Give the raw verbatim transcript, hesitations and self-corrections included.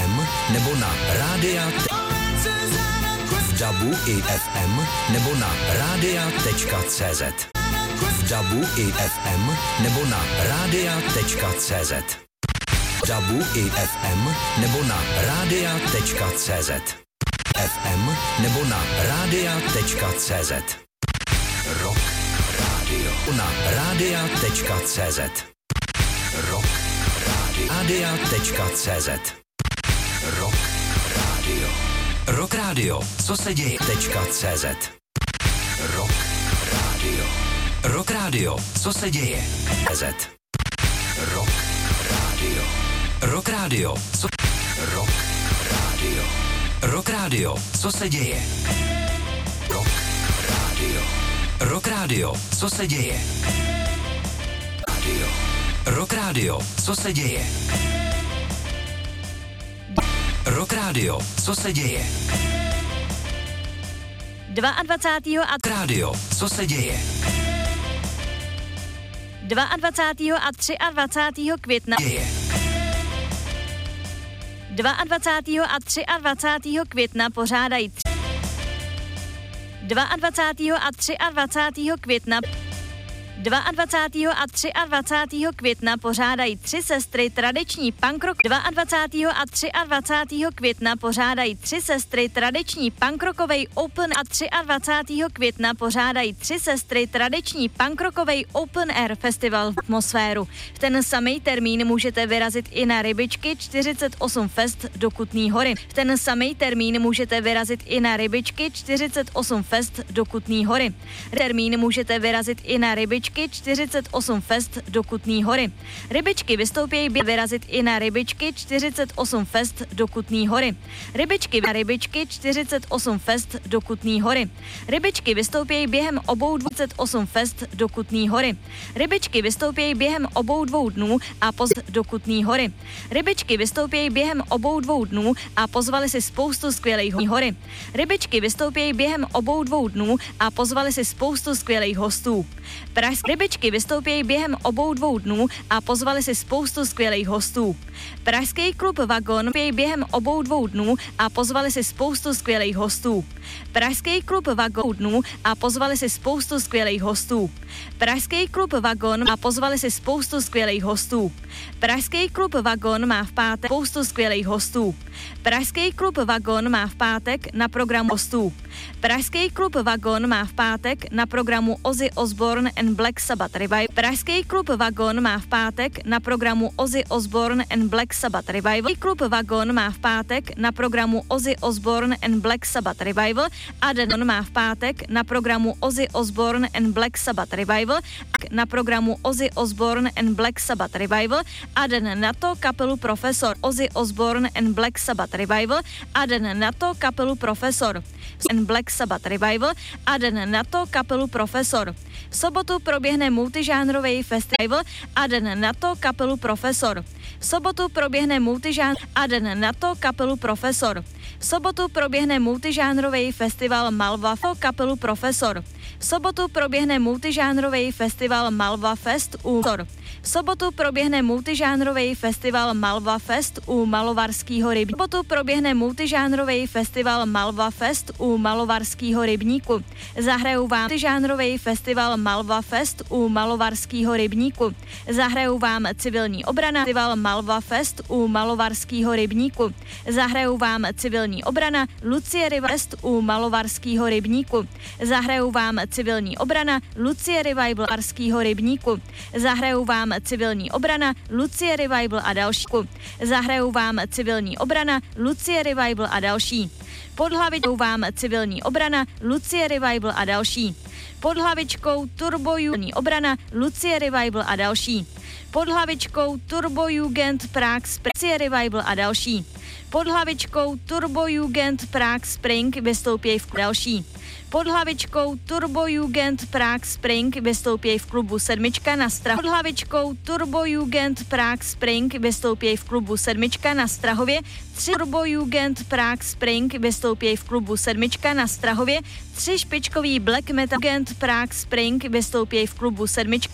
M nebo na rádia v dabu i F M nebo na rádia tečka cé zet. V dabu i F M nebo na rádia tečka cé zet. V dabu i F M nebo na rádia tečka cé zet. F M nebo na rádia tečka cé zet. Rock Radio na rádia tečka cé zet. Rock Radio rádia tečka cé zet. Rock Radio Rock Radio, co se děje .cz. Rock Radio Rock Radio, co se děje .cz. Rock Radio Rock Radio, co Rock Radio Rock Radio, co se děje. Rock Radio Rock Radio, co se děje. Radio Rock Radio, co se děje. Rock Radio, co se děje? dvacátého druhého a Radio, co se děje? dvacátého druhého a dvacátého třetího května Děje. dvacátého druhého a dvacátého třetího května pořádají dvacátého druhého a dvacátého třetího května dvacátého druhého a dvacátého třetího května pořádají tři sestry tradiční punk rock. dvacátého druhého a dvacátého třetího května pořádají tři sestry tradiční punk rockovej open a dvacátého třetího května pořádají tři sestry tradiční punk rockovej open air festival v atmosféru. V ten samý termín můžete vyrazit i na Rybičky čtyřicet osm Fest do Kutný Hory. V ten samý termín můžete vyrazit i na Rybičky čtyřicet osm Fest do Kutný Hory. Termín můžete vyrazit i na Rybičky čtyřicet osm Fest do Kutný Hory. Rybičky vystoupějí během vyrazit i na Rybičky čtyřicet osm Fest do Kutný Hory. Rybičky na Rybičky čtyřicet osm Fest do Kutný Hory. Rybičky vystoupějí během obou dvacet osm Fest do Kutný Hory. Rybičky vystoupějí během obou dvou dnů a poz do Kutný Hory. Rybičky vystoupějí během obou dvou dnů a pozvali si spoustu skvělých hory. Rybičky vystoupějí během obou dvou dnů a pozvali si spoustu skvělých hostů. Pražské Rybičky vystoupějí během obou dvou dnů a pozvali si spoustu skvělých hostů. Pražský klub Vagon vystoupějí během obou dvou dnů a pozvali si spoustu skvělých hostů. Pražský klub Vagon dnů a pozvali si spoustu skvělých hostů. Pražský klub Vagon a pozvali si spoustu skvělých hostů. Pražský klub Vagon má v pátek spoustu skvělých hostů. Pražský klub Vagon má v pátek na programu hostů. Pražský klub Vagon má v pátek na programu Ozzy Osbourne and Black Sabbath Revival. Pražský klub Vagon má v pátek na programu Ozzy Osbourne and Black Sabbath Revival. Klub Vagon má v pátek na programu Ozzy Osbourne and Black Sabbath Revival a den má v pátek na programu Ozzy Osbourne and Black Sabbath Revival na programu Ozzy Osbourne and Black Sabbath Revival a den na to kapelu Profesor Ozzy Osbourne and Black Sabbath Revival a den na to kapelu Profesor and Black Sabbath Revival a den na to kapelu Profesor. V sobotu proběhne multižánrový festival a den na to kapelu Profesor. V sobotu proběhne multižán a den na to kapelu Profesor. V sobotu proběhne multižánrový festival Malva kapelu Profesor. V sobotu proběhne multižánrový festival Malva Fest u V sobotu proběhne multižánrový festival Malva Fest u Malovarského rybníku. V sobotu proběhne multižánrový festival Malva Fest u Malovarského rybníku. Zahrajou vám multižánrový festival Malva Fest u Malovarského rybníku. Zahrajou vám civilní obrana festival Malva Fest u Malovarského rybníku. Zahrajou vám civilní obrana Lucie Fest u Malovarského rybníku. Zahrajou vám civilní obrana Lucie Revival Arského rybníku. Zahrajou vám civilní obrana Lucie Revival a další. Zahrajou vám civilní obrana Lucie Revival a další. Pod hlavičkou vám civilní obrana Lucie Revival a další. Pod hlavičkou Turbojugend obrana Lucie Revival a další. Pod hlavičkou Turbojugend Prague Lucie Revival a další. Pod hlavičkou Turbojugend Prague Spring vystoupí v další. Pod hlavičkou Turbojugend Prague Spring vystoupí v klubu Sedmička na Strahově. Pod hlavičkou Turbojugend Prague Spring vystoupí v klubu Sedmička na Strahově. Tři Turbojugend Prague Spring vystoupí v klubu Sedmička na Strahově. Tři špičkový black metal Prague Spring vystoupí v klubu Sedmička